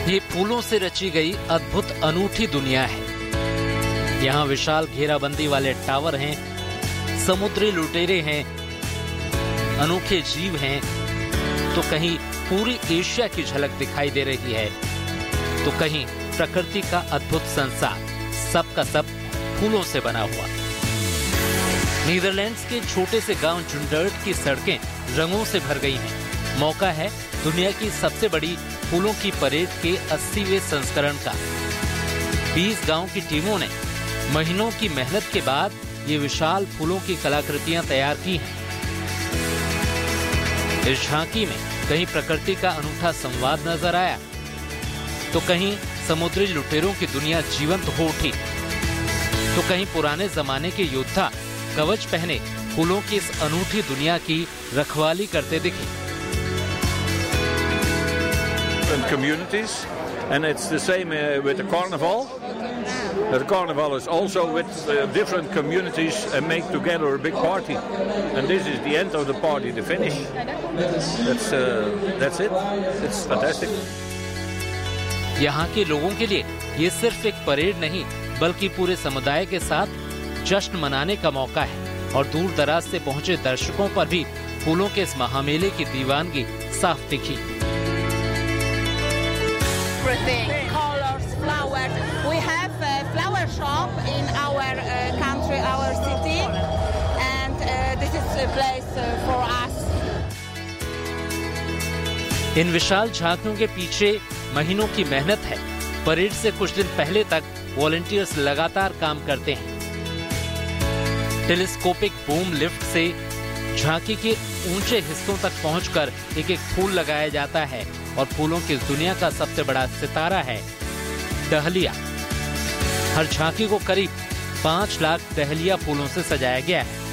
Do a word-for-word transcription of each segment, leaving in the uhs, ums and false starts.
ये फूलों से रची गई अद्भुत अनूठी दुनिया है। यहाँ विशाल घेराबंदी वाले टावर हैं, समुद्री लुटेरे हैं, अनोखे जीव हैं, तो कहीं पूरी एशिया की झलक दिखाई दे रही है, तो कहीं प्रकृति का अद्भुत संसार, सब का सब फूलों से बना हुआ। नीदरलैंड्स के छोटे से गांव जुंडर्ट की सड़कें रंगों से भर गई हैं। मौका है दुनिया की सबसे बड़ी फूलों की परेड के अस्सीवें संस्करण का। बीस गांव की टीमों ने महीनों की मेहनत के बाद ये विशाल फूलों की कलाकृतियां तैयार की हैं। इस झांकी में कहीं प्रकृति का अनूठा संवाद नजर आया, तो कहीं समुद्री लुटेरों की दुनिया जीवंत हो उठी, तो कहीं पुराने जमाने के योद्धा कवच पहने फूलों की इस अनूठी दुनिया की रखवाली करते दिखे। Communities, and it's the same uh, with the carnival. The carnival is also with uh, different communities and make together a big party. And this is the end of the party, the finish. That's uh, that's it. It's fantastic. यहाँ के लोगों के लिए ये सिर्फ एक parade नहीं, बल्कि पूरे समुदाय के साथ जश्न मनाने का मौका है। और दूर दराज से पहुंचे दर्शकों पर भी फूलों के इस महामेले की दीवानगी साफ दिखी। Colors, flowers. We have a flower shop in our uh, country, our city, and uh, this is a place uh, for us. इन विशाल झांकियों के पीछे महीनों की मेहनत है। परेड से कुछ दिन पहले तक वॉलंटियर्स लगातार काम करते हैं। टेलीस्कोपिक बूम लिफ्ट से झांकी के ऊंचे हिस्सों तक पहुंचकर एक एक फूल लगाया जाता है और फूलों की दुनिया का सबसे बड़ा सितारा है डहलिया। हर झांकी को करीब पांच लाख डहलिया फूलों से सजाया गया है।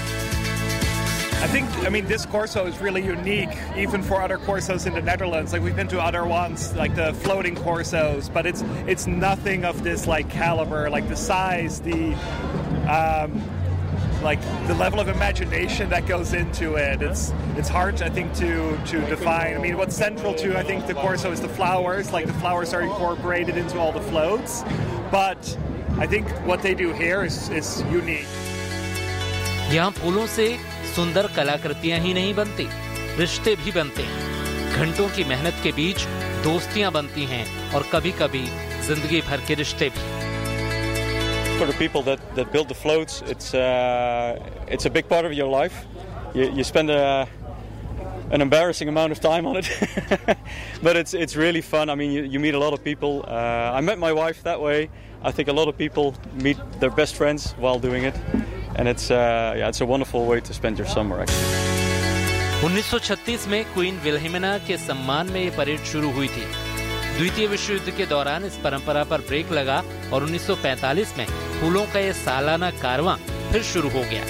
I think, I mean, this Corso is really unique, even for other Corsos in the Netherlands. Like, we've been to other ones, like the floating Corsos, but it's it's nothing of this like caliber, like the size, the um, like the level of imagination that goes into it. It's it's hard, I think, to to define. I mean, what's central to I think the Corso is the flowers. Like the flowers are incorporated into all the floats, but I think what they do here is is unique. यहाँ फूलों से सुंदर कलाकृतियां ही नहीं बनती, रिश्ते भी बनते हैं। घंटों की मेहनत के बीच दोस्तियां बनती हैं और कभी-कभी जिंदगी भर के रिश्ते भी। For the people that that build the floats, it's uh, it's a big part of your life. You, you spend a, an embarrassing amount of time on it, but it's it's really fun. I mean, you, you meet a lot of people. Uh, I met my wife that way. I think a lot of people meet their best friends while doing it, and it's uh, yeah, it's a wonderful way to spend your summer actually. उन्नीस सौ छत्तीस में queen विल्हेमिना के सम्मान में ये parade शुरू हुई थी। द्वितीय विश्व युद्ध के दौरान इस परंपरा पर ब्रेक लगा और उन्नीस सौ पैंतालीस में फूलों का ये सालाना कारवां फिर शुरू हो गया।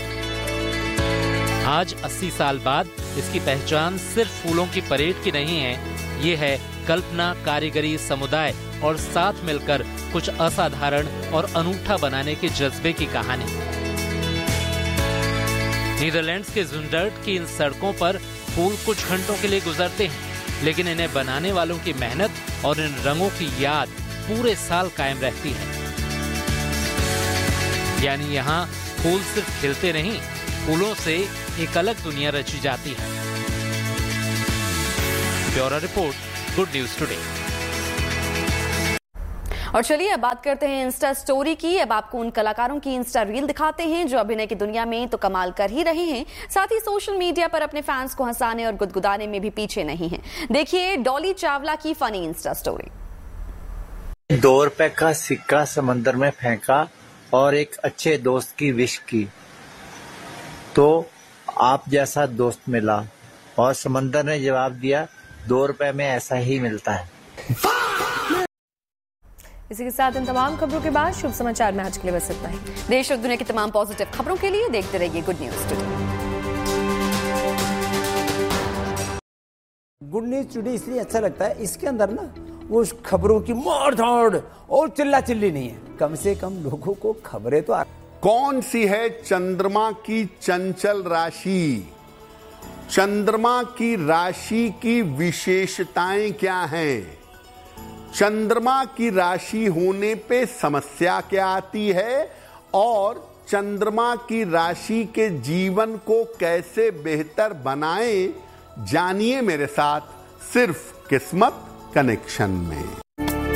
आज अस्सी साल बाद इसकी पहचान सिर्फ फूलों की परेड की नहीं है, ये है कल्पना, कारीगरी, समुदाय और साथ मिलकर कुछ असाधारण और अनूठा बनाने के जज्बे की कहानी। नीदरलैंड्स के जुंडर्ट की इन सड़कों पर फूल कुछ घंटों के लिए गुजरते हैं, लेकिन इन्हें बनाने वालों की मेहनत और इन रंगों की याद पूरे साल कायम रहती है। यानी यहाँ फूल सिर्फ खिलते नहीं, फूलों से एक अलग दुनिया रची जाती है। Bureau report, good news today. और चलिए अब बात करते हैं इंस्टा स्टोरी की। अब आपको उन कलाकारों की इंस्टा रील दिखाते हैं जो अभिनय की दुनिया में तो कमाल कर ही रहे हैं, साथ ही सोशल मीडिया पर अपने फैंस को हंसाने और गुदगुदाने में भी पीछे नहीं हैं। देखिए डॉली चावला की फनी इंस्टा स्टोरी। दो रुपए का सिक्का समंदर में फेंका और एक अच्छे दोस्त की विश की तो आप जैसा दोस्त मिला, और समंदर ने जवाब दिया दो रुपए में ऐसा ही मिलता है। इसी के साथ इन तमाम खबरों के बाद शुभ समाचार में आज के लिए बस इतना ही। देश और दुनिया की तमाम पॉजिटिव खबरों के लिए देखते रहिए good news today. Good news today इसलिए अच्छा लगता है, इसके अंदर ना वो खबरों की मार धाड़ और चिल्ला चिल्ली नहीं है, कम से कम लोगों को खबरें तो आ... कौन सी है चंद्रमा की चंचल राशि? चंद्रमा की राशि की विशेषताएं क्या हैं? चंद्रमा की राशि होने पे समस्या क्या आती है और चंद्रमा की राशि के जीवन को कैसे बेहतर बनाएं, जानिए मेरे साथ सिर्फ किस्मत कनेक्शन में।